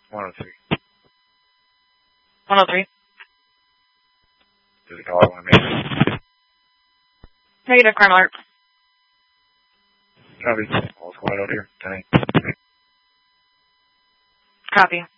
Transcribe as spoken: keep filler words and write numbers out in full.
one oh three. one oh three. Does it call I want to make? Negative, crime alert. Copy. All squad out here. ten eight. Copy.